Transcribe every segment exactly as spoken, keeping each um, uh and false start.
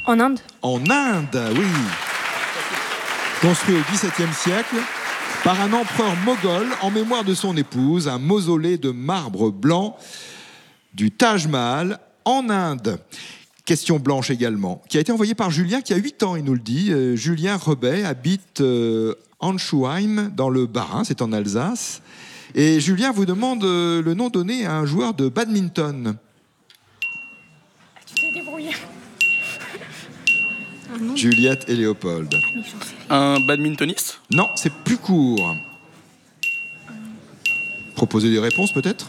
En Inde. En Inde, oui. Construit au dix-septième siècle par un empereur moghol en mémoire de son épouse, un mausolée de marbre blanc du Taj Mahal en Inde. Question blanche également, qui a été envoyée par Julien, qui a huit ans, il nous le dit. Euh, Julien Rebet habite euh, Anschuheim, dans le Bas-Rhin, c'est en Alsace. Et Julien vous demande euh, le nom donné à un joueur de badminton. Tu t'es débrouillé. Juliette et Léopold. Un badmintoniste? Non, c'est plus court. Proposez des réponses peut-être?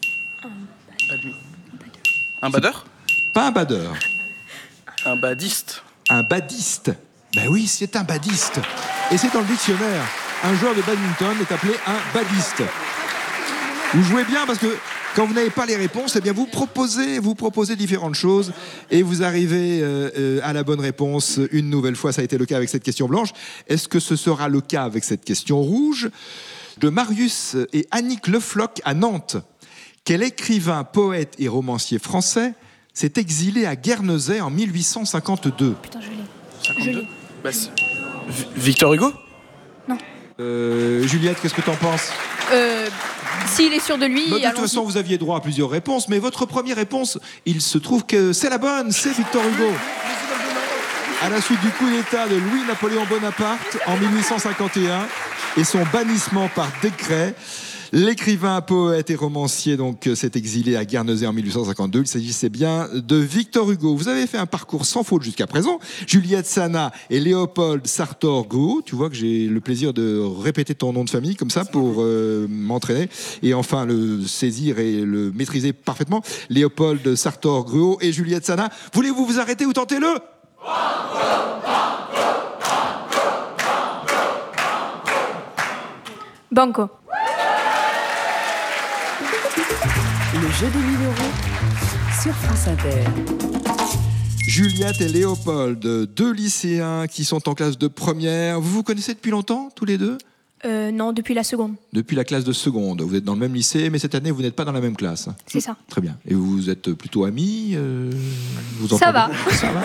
Un badeur? Pas un badeur. Un badiste? Un badiste. Ben oui, c'est un badiste. Et c'est dans le dictionnaire. Un joueur de badminton est appelé un badiste. Vous jouez bien parce que quand vous n'avez pas les réponses, eh bien vous proposez, vous proposez différentes choses et vous arrivez euh, euh, à la bonne réponse une nouvelle fois. Ça a été le cas avec cette question blanche. Est-ce que ce sera le cas avec cette question rouge? De Marius et Annick Le Floch à Nantes. Quel écrivain, poète et romancier français s'est exilé à Guernesey en mille huit cent cinquante-deux? Putain, je l'ai. cinquante-deux? Je l'ai. Bah, c'est- Vi- Victor Hugo? Non. Euh, Juliette, qu'est-ce que t'en penses? Euh, S'il est sûr de lui, Bah, de toute allons-y. façon, vous aviez droit à plusieurs réponses, mais votre première réponse, il se trouve que c'est la bonne, c'est Victor Hugo. À la suite du coup d'État de Louis-Napoléon Bonaparte en mille huit cent cinquante et un et son bannissement par décret, l'écrivain, poète et romancier donc s'est exilé à Guernesey en mille huit cent cinquante-deux. Il s'agissait bien de Victor Hugo. Vous avez fait un parcours sans faute jusqu'à présent. Juliette Sana et Léopold Sartor-Gou. Tu vois que j'ai le plaisir de répéter ton nom de famille comme ça pour euh, m'entraîner et enfin le saisir et le maîtriser parfaitement. Léopold Sartor-Gou et Juliette Sana. Voulez-vous vous arrêter ou tentez-le? Banco. Le jeu des mille euros sur France Inter. Juliette et Léopold, deux lycéens qui sont en classe de première. Vous vous connaissez depuis longtemps, tous les deux? Euh, non, depuis la seconde. Depuis la classe de seconde. Vous êtes dans le même lycée, mais cette année, vous n'êtes pas dans la même classe. C'est ça. Très bien. Et vous êtes plutôt amis euh, vous Ça entendez va. Ça va.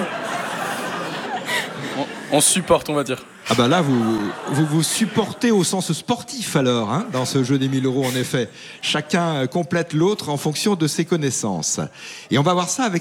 On, on supporte, on va dire. Ah bah là, vous, vous vous supportez au sens sportif alors, hein, dans ce jeu des mille euros en effet. Chacun complète l'autre en fonction de ses connaissances. Et on va voir ça avec